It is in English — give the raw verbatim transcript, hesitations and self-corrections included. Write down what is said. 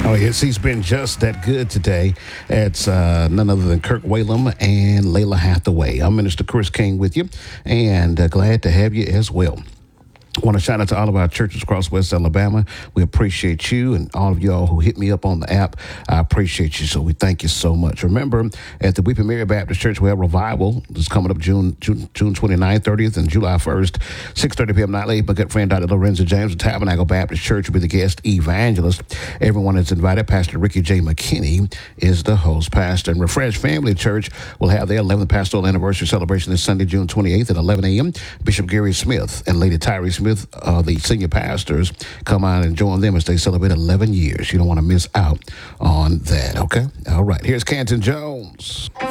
Oh, yes, he's been just that good today. It's uh, none other than Kirk Whalum and Layla Hathaway. I'm Minister Chris King with you, and uh, glad to have you as well. I want to shout out to all of our churches across West Alabama. We appreciate you and all of y'all who hit me up on the app. I appreciate you, so we thank you so much. Remember, at the Weeping Mary Baptist Church, we have revival. It's coming up June June, June twenty-ninth, thirtieth, and July first, six thirty p.m. nightly. My good friend, Doctor Lorenzo James of Tabernacle Baptist Church will be the guest evangelist. Everyone is invited. Pastor Ricky J. McKinney is the host pastor. And Refresh Family Church will have their eleventh pastoral anniversary celebration this Sunday, June twenty-eighth at eleven a.m. Bishop Gary Smith and Lady Tyree Smith, uh, the senior pastors, come out and join them as they celebrate eleven years. You don't want to miss out on that, okay? All right, here's Canton Jones.